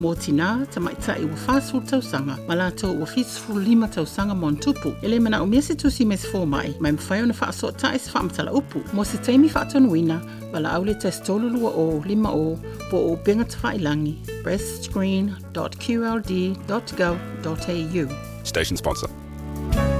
Mō tina, tamaitai ua whāsful tausanga, ma lātou ua 55 tausanga mon tupu. Ele mana o mea se tusi mes fōmai, mai mwhai ona whaasot tae se whaamatala upu. Mō se teimi whaatonuina, wala aule test tolulua o, 5 o, po o benga tawhailangi, breastscreen.qld.gov.au. Station sponsor.